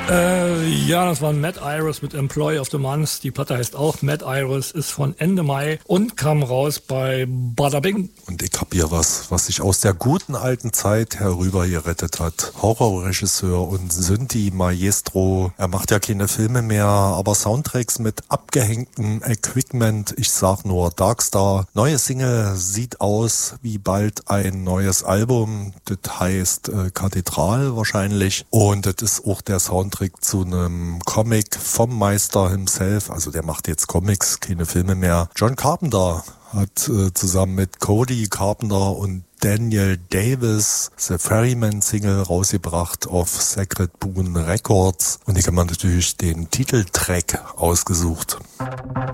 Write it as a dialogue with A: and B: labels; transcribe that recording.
A: Ja, das war Mad Iris mit Employee of the Month. Die Platte heißt auch Mad Iris, ist von Ende Mai und kam raus bei Bada Bing.
B: Und ich hab hier was sich aus der guten alten Zeit herüber gerettet hat. Horrorregisseur und Synthi-Maestro. Er macht ja keine Filme mehr, aber Soundtracks mit abgehängtem Equipment. Ich sag nur Darkstar. Neue Single sieht aus wie bald ein neues Album. Das heißt Kathedral wahrscheinlich. Und das ist auch der Soundtrack zu einem Comic vom Meister himself. Also der macht jetzt Comics, keine Filme mehr. John Carpenter hat zusammen mit Cody Carpenter und Daniel Davis The Ferryman Single rausgebracht auf Sacred Boon Records. Und ich habe mir natürlich den Titeltrack ausgesucht.